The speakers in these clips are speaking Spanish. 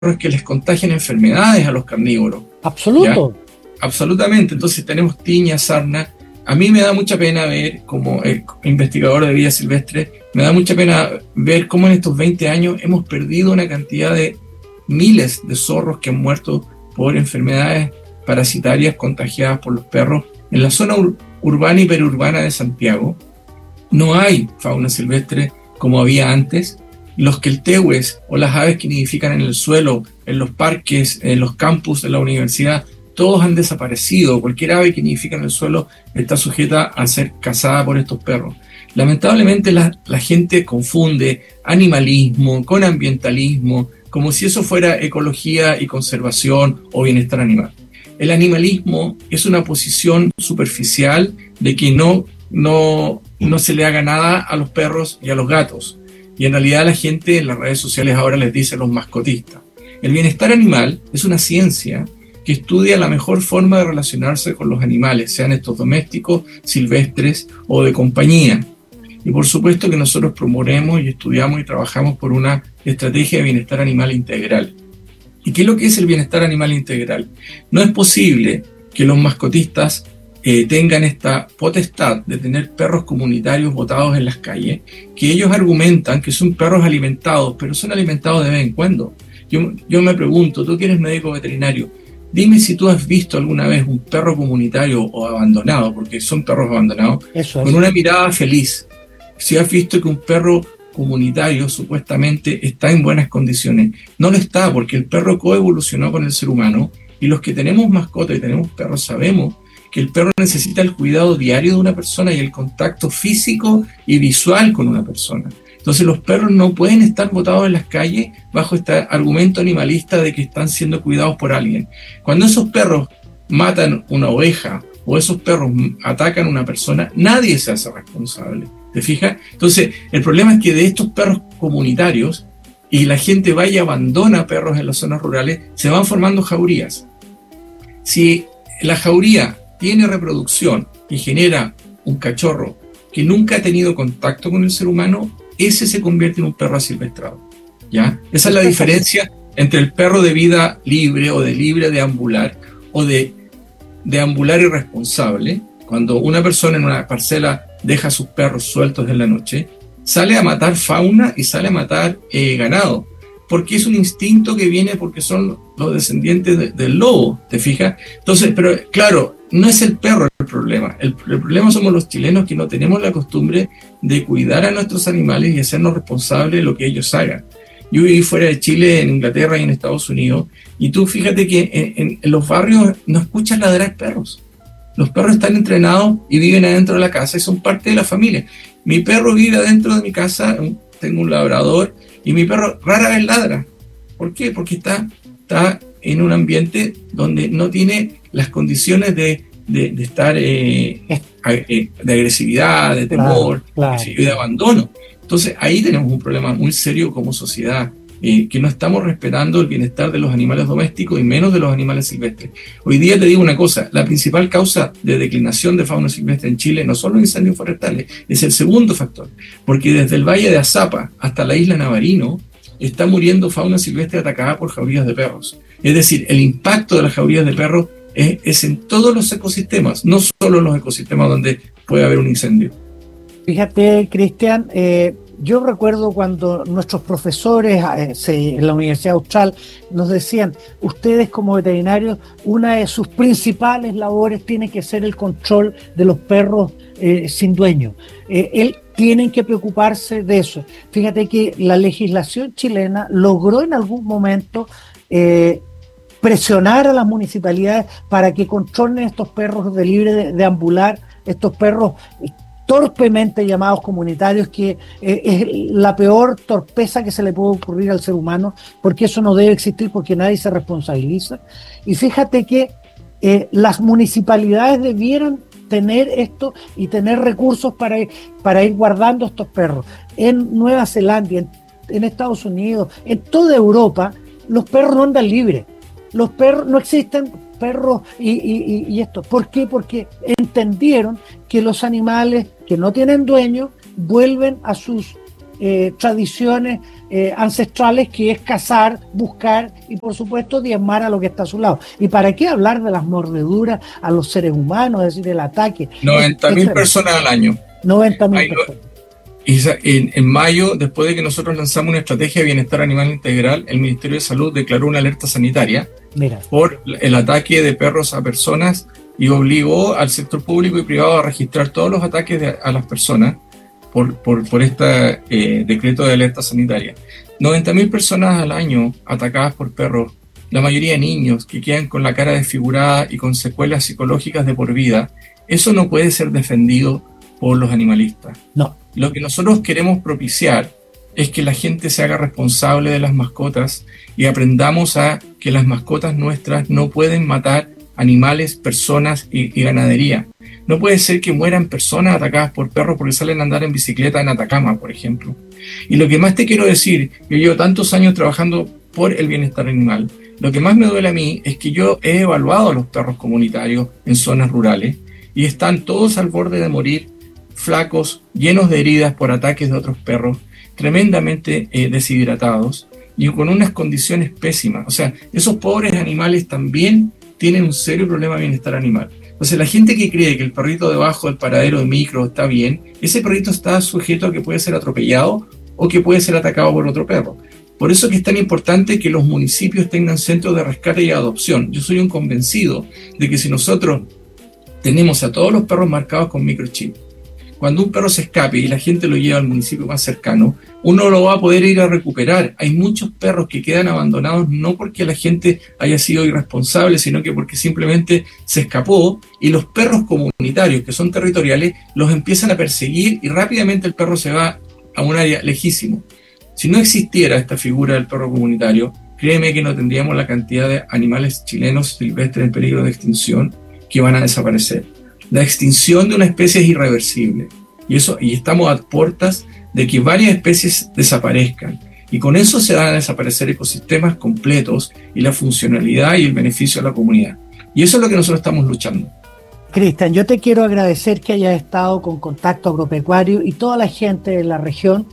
que les contagian enfermedades a los carnívoros. ¿Ya? Absoluto. Absolutamente. Entonces tenemos tiña, sarna. A mí me da mucha pena ver, como investigador de vida silvestre, me da mucha pena ver cómo en estos 20 años hemos perdido una cantidad de miles de zorros que han muerto por enfermedades parasitarias contagiadas por los perros. En la zona urbana y periurbana de Santiago no hay fauna silvestre como había antes. Los queltéhues o las aves que nidifican en el suelo, en los parques, en los campus de la universidad, todos han desaparecido. Cualquier ave que nidifica en el suelo está sujeta a ser cazada por estos perros. Lamentablemente la gente confunde animalismo con ambientalismo, como si eso fuera ecología y conservación o bienestar animal. El animalismo es una posición superficial de que no se le haga nada a los perros y a los gatos. Y en realidad la gente en las redes sociales ahora les dice los mascotistas. El bienestar animal es una ciencia que estudia la mejor forma de relacionarse con los animales, sean estos domésticos, silvestres o de compañía. Y por supuesto que nosotros promovemos y estudiamos y trabajamos por una estrategia de bienestar animal integral. ¿Y qué es lo que es el bienestar animal integral? No es posible que los mascotistas tengan esta potestad de tener perros comunitarios botados en las calles, que ellos argumentan que son perros alimentados, pero son alimentados de vez en cuando. Yo me pregunto, tú que eres médico veterinario, dime si tú has visto alguna vez un perro comunitario o abandonado, porque son perros abandonados, con una mirada feliz. Si has visto que un perro comunitario supuestamente está en buenas condiciones. No lo está, porque el perro coevolucionó con el ser humano, y los que tenemos mascotas y tenemos perros sabemos que el perro necesita el cuidado diario de una persona y el contacto físico y visual con una persona. Entonces los perros no pueden estar botados en las calles bajo este argumento animalista de que están siendo cuidados por alguien. Cuando esos perros matan una oveja o esos perros atacan a una persona, nadie se hace responsable. ¿Te fijas? Entonces el problema es que de estos perros comunitarios, y la gente va y abandona perros en las zonas rurales, se van formando jaurías. Si la jauría tiene reproducción y genera un cachorro que nunca ha tenido contacto con el ser humano, ese se convierte en un perro asilvestrado. ¿Ya? Esa es la diferencia entre el perro de vida libre o de libre deambular o de deambular irresponsable. Cuando una persona en una parcela deja a sus perros sueltos en la noche, sale a matar fauna y sale a matar ganado, porque es un instinto que viene porque son los descendientes del lobo, ¿te fijas? Entonces, pero claro, no es el perro el problema. El problema somos los chilenos, que no tenemos la costumbre de cuidar a nuestros animales y hacernos responsables de lo que ellos hagan. Yo viví fuera de Chile, en Inglaterra y en Estados Unidos, y tú fíjate que en los barrios no escuchas ladrar perros. Los perros están entrenados y viven adentro de la casa y son parte de la familia. Mi perro vive adentro de mi casa, tengo un labrador, y mi perro rara vez ladra. ¿Por qué? Porque está en un ambiente donde no tiene las condiciones de estar de agresividad, de temor, claro. De abandono. Entonces ahí tenemos un problema muy serio como sociedad, que no estamos respetando el bienestar de los animales domésticos y menos de los animales silvestres. Hoy día te digo una cosa, la principal causa de declinación de fauna silvestre en Chile no son los incendios forestales, es el segundo factor, porque desde el Valle de Azapa hasta la isla Navarino está muriendo fauna silvestre atacada por jaurías de perros. Es decir, el impacto de las jaurías de perros es en todos los ecosistemas, no solo en los ecosistemas donde puede haber un incendio. Fíjate, Cristian, yo recuerdo cuando nuestros profesores en la Universidad Austral nos decían, ustedes como veterinarios, una de sus principales labores tiene que ser el control de los perros sin dueño. Tienen que preocuparse de eso. Fíjate que la legislación chilena logró en algún momento presionar a las municipalidades para que controlen estos perros de libre deambular, estos perros torpemente llamados comunitarios, que es la peor torpeza que se le puede ocurrir al ser humano, porque eso no debe existir, porque nadie se responsabiliza. Y fíjate que las municipalidades debieran tener esto y tener recursos para ir guardando estos perros. En Nueva Zelanda, en Estados Unidos, en toda Europa, los perros no andan libres. Los perros no existen perros y esto. ¿Por qué? Porque entendieron que los animales que no tienen dueño vuelven a sus tradiciones ancestrales, que es cazar, buscar y por supuesto diezmar a lo que está a su lado. ¿Y para qué hablar de las mordeduras a los seres humanos, es decir, el ataque? 90.000 personas al año. 90.000 personas. Y en mayo, después de que nosotros lanzamos una estrategia de bienestar animal integral, el Ministerio de Salud declaró una alerta sanitaria por el ataque de perros a personas y obligó al sector público y privado a registrar todos los ataques a las personas por este decreto de alerta sanitaria. 90.000 personas al año atacadas por perros, la mayoría niños que quedan con la cara desfigurada y con secuelas psicológicas de por vida. Eso no puede ser defendido por los animalistas. No. Lo que nosotros queremos propiciar es que la gente se haga responsable de las mascotas y aprendamos a que las mascotas nuestras no pueden matar animales, personas y ganadería. No puede ser que mueran personas atacadas por perros porque salen a andar en bicicleta en Atacama, por ejemplo. Y lo que más te quiero decir, yo llevo tantos años trabajando por el bienestar animal, lo que más me duele a mí es que yo he evaluado a los perros comunitarios en zonas rurales y están todos al borde de morir, flacos, llenos de heridas por ataques de otros perros, tremendamente deshidratados y con unas condiciones pésimas. O sea, esos pobres animales también tienen un serio problema de bienestar animal. Entonces, la gente que cree que el perrito debajo del paradero de micro está bien, ese perrito está sujeto a que puede ser atropellado o que puede ser atacado por otro perro. Por eso es que es tan importante que los municipios tengan centros de rescate y adopción. Yo soy un convencido de que si nosotros tenemos a todos los perros marcados con microchip, cuando un perro se escape y la gente lo lleva al municipio más cercano, uno lo va a poder ir a recuperar. Hay muchos perros que quedan abandonados no porque la gente haya sido irresponsable, sino que porque simplemente se escapó, y los perros comunitarios, que son territoriales, los empiezan a perseguir y rápidamente el perro se va a un área lejísimo. Si no existiera esta figura del perro comunitario, créeme que no tendríamos la cantidad de animales chilenos silvestres en peligro de extinción que van a desaparecer. La extinción de una especie es irreversible y estamos a puertas de que varias especies desaparezcan, y con eso se van a desaparecer ecosistemas completos y la funcionalidad y el beneficio a la comunidad. Y eso es lo que nosotros estamos luchando. Cristian, yo te quiero agradecer que hayas estado con Contacto Agropecuario y toda la gente de la región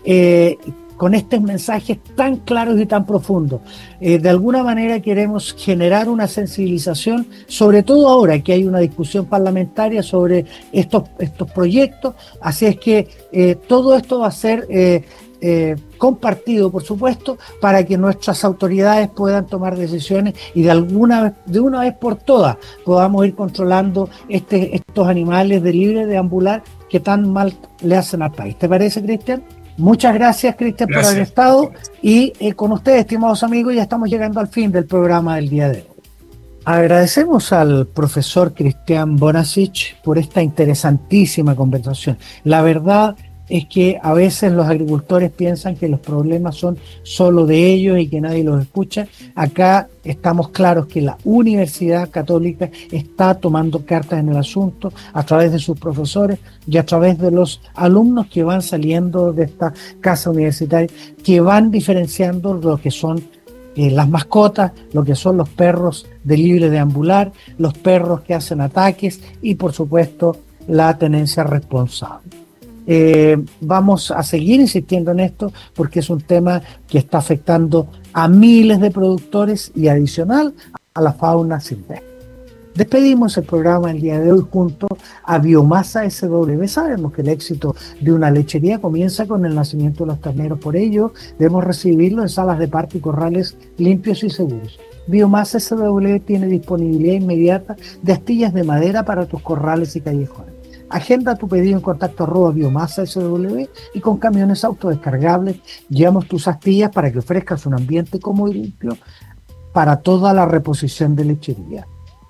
con estos mensajes tan claros y tan profundos. De alguna manera queremos generar una sensibilización, sobre todo ahora que hay una discusión parlamentaria sobre estos proyectos. Así es que todo esto va a ser compartido, por supuesto, para que nuestras autoridades puedan tomar decisiones y de una vez por todas podamos ir controlando estos animales de libre deambular que tan mal le hacen al país. ¿Te parece, Cristian? Muchas gracias, Cristian, por haber estado, y con ustedes, estimados amigos, ya estamos llegando al fin del programa del día de hoy. Agradecemos al profesor Cristian Bonasich por esta interesantísima conversación. La verdad es que a veces los agricultores piensan que los problemas son solo de ellos y que nadie los escucha. Acá estamos claros que la Universidad Católica está tomando cartas en el asunto a través de sus profesores y a través de los alumnos que van saliendo de esta casa universitaria, que van diferenciando lo que son las mascotas, lo que son los perros de libre deambular, los perros que hacen ataques y, por supuesto, la tenencia responsable. Vamos a seguir insistiendo en esto porque es un tema que está afectando a miles de productores y adicional a la fauna silvestre. Despedimos el programa el día de hoy junto a Biomasa SW. Sabemos que el éxito de una lechería comienza con el nacimiento de los terneros, por ello debemos recibirlo en salas de parto y corrales limpios y seguros. Biomasa SW tiene disponibilidad inmediata de astillas de madera para tus corrales y callejones. Agenda tu pedido en contacto @biomasa SW y con camiones autodescargables llevamos tus astillas para que ofrezcas un ambiente cómodo y limpio para toda la reposición de lechería.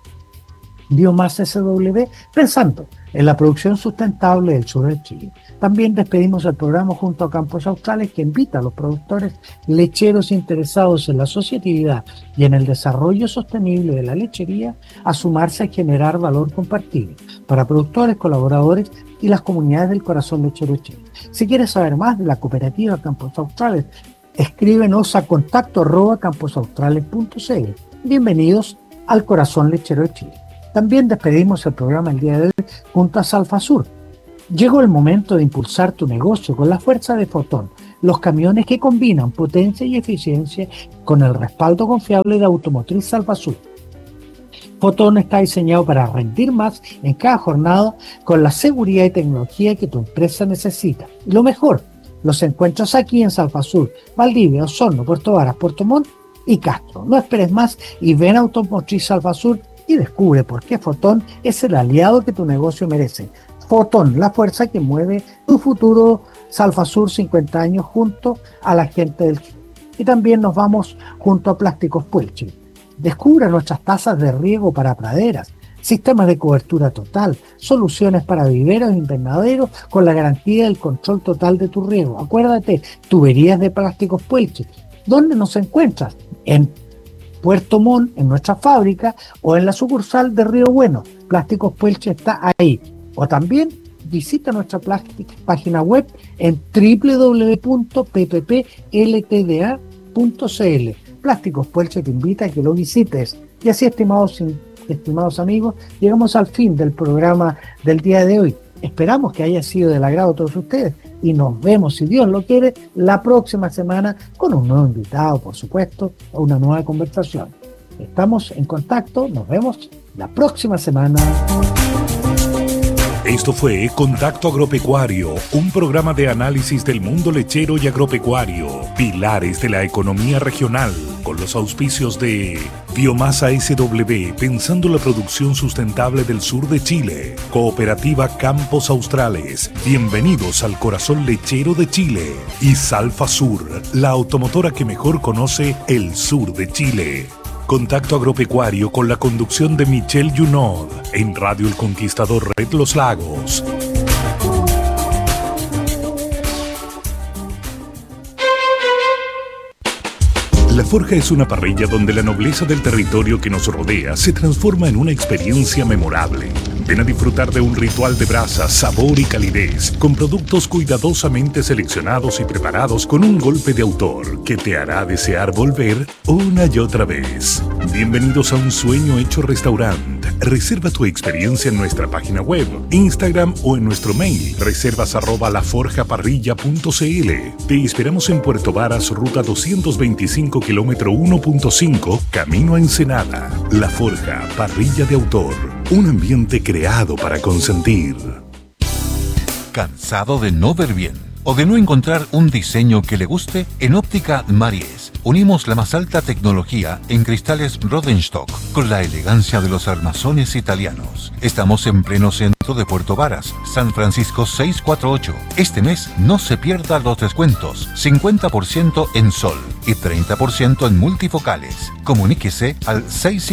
Biomasa SW, pensando en la producción sustentable del sur de Chile. También despedimos el programa junto a Campos Australes, que invita a los productores lecheros interesados en la asociatividad y en el desarrollo sostenible de la lechería a sumarse a generar valor compartido para productores, colaboradores y las comunidades del corazón lechero de Chile. Si quieres saber más de la cooperativa Campos Australes, escríbenos a contacto@camposaustrales.cl. Bienvenidos al corazón lechero de Chile. También despedimos el programa el día de hoy junto a Salfasur. Llegó el momento de impulsar tu negocio con la fuerza de Fotón, los camiones que combinan potencia y eficiencia con el respaldo confiable de Automotriz Salvasur. Fotón está diseñado para rendir más en cada jornada con la seguridad y tecnología que tu empresa necesita. Y lo mejor, los encuentras aquí en Salvasur, Valdivia, Osorno, Puerto Varas, Puerto Montt y Castro. No esperes más y ven a Automotriz Salvasur y descubre por qué Fotón es el aliado que tu negocio merece. Fotón, la fuerza que mueve tu futuro. Salvasur, 50 años junto a la gente del... Y también nos vamos junto a Plásticos Puelche. Descubra nuestras tazas de riego para praderas, sistemas de cobertura total, soluciones para viveros e invernaderos con la garantía del control total de tu riego. Acuérdate, tuberías de Plásticos Puelche. ¿Dónde nos encuentras? En Puerto Montt, en nuestra fábrica, o en la sucursal de Río Bueno. Plásticos Puelche está ahí. O también visita nuestra página web en www.pppltda.cl. Plásticos Puelche te invita a que lo visites. Y así, estimados amigos, llegamos al fin del programa del día de hoy. Esperamos que haya sido del agrado de todos ustedes y nos vemos, si Dios lo quiere, la próxima semana con un nuevo invitado, por supuesto, o una nueva conversación. Estamos en contacto, nos vemos la próxima semana. Esto fue Contacto Agropecuario, un programa de análisis del mundo lechero y agropecuario, pilares de la economía regional, con los auspicios de Biomasa SW, pensando la producción sustentable del sur de Chile, Cooperativa Campos Australes, bienvenidos al corazón lechero de Chile, y Salvasur, la automotora que mejor conoce el sur de Chile. Contacto Agropecuario con la conducción de Michelle Junod en Radio El Conquistador Red Los Lagos. La Forja es una parrilla donde la nobleza del territorio que nos rodea se transforma en una experiencia memorable. Ven a disfrutar de un ritual de brasa, sabor y calidez, con productos cuidadosamente seleccionados y preparados con un golpe de autor que te hará desear volver una y otra vez. Bienvenidos a un sueño hecho restaurante. Reserva tu experiencia en nuestra página web, Instagram o en nuestro mail, reservas@laforjaparrilla.cl. Te esperamos en Puerto Varas, ruta 225, kilómetro 1.5, camino a Ensenada. La Forja, parrilla de autor. Un ambiente creado para consentir. ¿Cansado de no ver bien o de no encontrar un diseño que le guste? En Óptica Maries unimos la más alta tecnología en cristales Rodenstock con la elegancia de los armazones italianos. Estamos en pleno centro de Puerto Varas, San Francisco 648. Este mes no se pierda los descuentos, 50% en sol y 30% en multifocales. Comuníquese al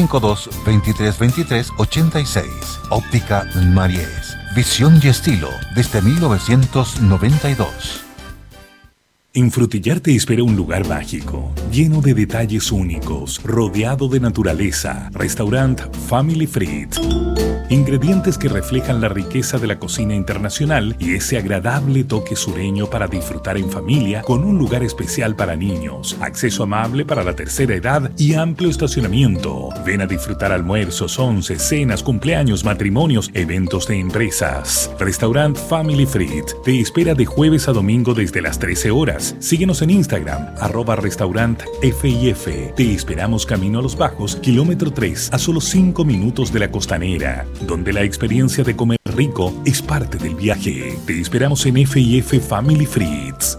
652-2323-86. Óptica Maries. Visión y estilo desde 1992. En Frutillar te espera un lugar mágico, lleno de detalles únicos, rodeado de naturaleza. Restaurant Family Fried. Ingredientes que reflejan la riqueza de la cocina internacional y ese agradable toque sureño para disfrutar en familia, con un lugar especial para niños, acceso amable para la tercera edad y amplio estacionamiento. Ven a disfrutar almuerzos, once, cenas, cumpleaños, matrimonios, eventos de empresas. Restaurant Family Fried te espera de jueves a domingo desde las 13 horas. Síguenos en Instagram, @restaurantfif. Te esperamos camino a Los Bajos, kilómetro 3, a solo 5 minutos de la Costanera, donde la experiencia de comer rico es parte del viaje. Te esperamos en F&F Family Frieds.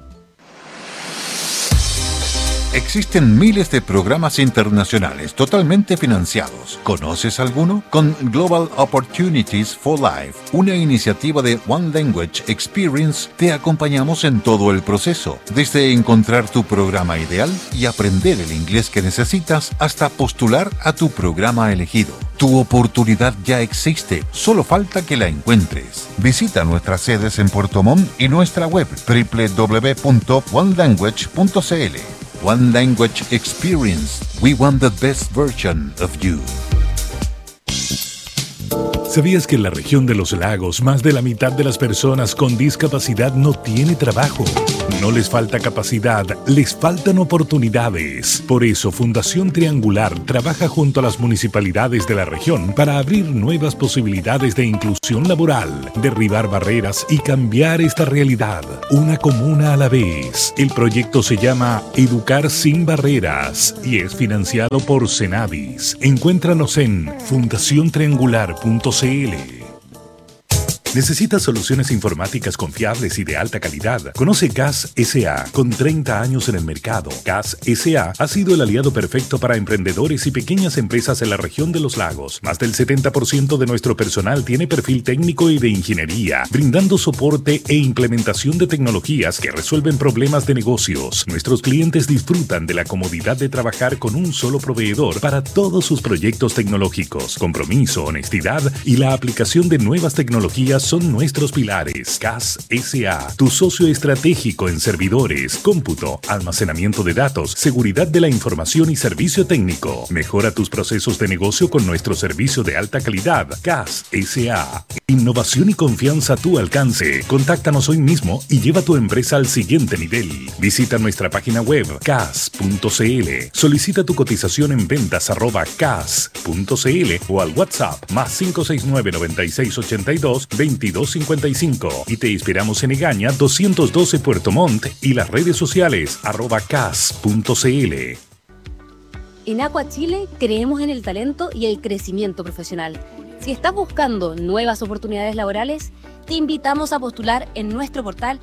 Existen miles de programas internacionales totalmente financiados. ¿Conoces alguno? Con Global Opportunities for Life, una iniciativa de One Language Experience, te acompañamos en todo el proceso, desde encontrar tu programa ideal y aprender el inglés que necesitas hasta postular a tu programa elegido. Tu oportunidad ya existe, solo falta que la encuentres. Visita nuestras sedes en Puerto Montt y nuestra web www.onelanguage.cl. One Language Experience. We want the best version of you. ¿Sabías que en la región de los lagos más de la mitad de las personas con discapacidad no tiene trabajo? No les falta capacidad, les faltan oportunidades. Por eso Fundación Triangular trabaja junto a las municipalidades de la región para abrir nuevas posibilidades de inclusión laboral, derribar barreras y cambiar esta realidad, una comuna a la vez. El proyecto se llama Educar sin Barreras y es financiado por Cenavis. Encuéntranos en fundaciontriangular.cl. ¿Necesitas soluciones informáticas confiables y de alta calidad? Conoce CAS S.A. Con 30 años en el mercado, CAS S.A. ha sido el aliado perfecto para emprendedores y pequeñas empresas en la región de los lagos. Más del 70% de nuestro personal tiene perfil técnico y de ingeniería, brindando soporte e implementación de tecnologías que resuelven problemas de negocios. Nuestros clientes disfrutan de la comodidad de trabajar con un solo proveedor para todos sus proyectos tecnológicos. Compromiso, honestidad y la aplicación de nuevas tecnologías son nuestros pilares. CAS S.A., tu socio estratégico en servidores, cómputo, almacenamiento de datos, seguridad de la información y servicio técnico. Mejora tus procesos de negocio con nuestro servicio de alta calidad. CAS S.A. Innovación y confianza a tu alcance. Contáctanos hoy mismo y lleva tu empresa al siguiente nivel. Visita nuestra página web cas.cl. Solicita tu cotización en ventas@cas.cl o al WhatsApp más 569 9682 2255 y te esperamos en Egaña 212 Puerto Montt y las redes sociales @cas.cl. En Aqua Chile creemos en el talento y el crecimiento profesional. Si estás buscando nuevas oportunidades laborales, te invitamos a postular en nuestro portal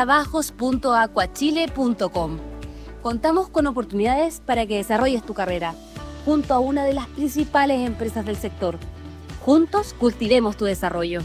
trabajos.aquachile.com. Contamos con oportunidades para que desarrolles tu carrera junto a una de las principales empresas del sector. Juntos cultivemos tu desarrollo.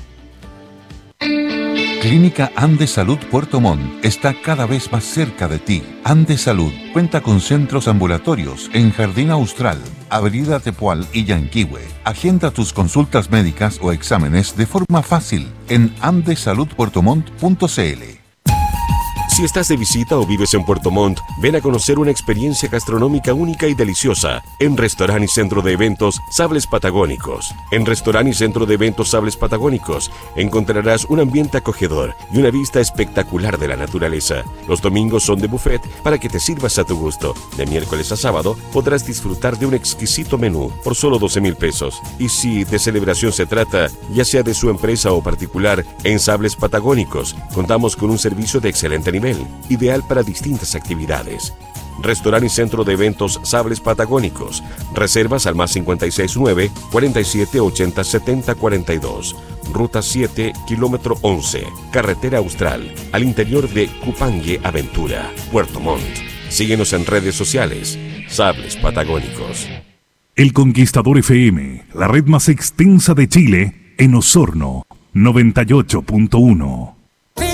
Clínica Andes Salud Puerto Montt está cada vez más cerca de ti. Andes Salud cuenta con centros ambulatorios en Jardín Austral, Avenida Tepual y Yanquihue. Agenda tus consultas médicas o exámenes de forma fácil en andesaludpuertomont.cl. Si estás de visita o vives en Puerto Montt, ven a conocer una experiencia gastronómica única y deliciosa en Restaurante y Centro de Eventos Sables Patagónicos. En Restaurante y Centro de Eventos Sables Patagónicos encontrarás un ambiente acogedor y una vista espectacular de la naturaleza. Los domingos son de buffet para que te sirvas a tu gusto. De miércoles a sábado podrás disfrutar de un exquisito menú por solo 12,000 pesos. Y si de celebración se trata, ya sea de su empresa o particular, en Sables Patagónicos contamos con un servicio de excelente nivel, ideal para distintas actividades. Restaurante y Centro de Eventos Sables Patagónicos. Reservas al más 569 47 80 70 42. Ruta 7, kilómetro 11. Carretera Austral, al interior de Cupangue Aventura, Puerto Montt. Síguenos en redes sociales. Sables Patagónicos. El Conquistador FM, la red más extensa de Chile, en Osorno, 98.1.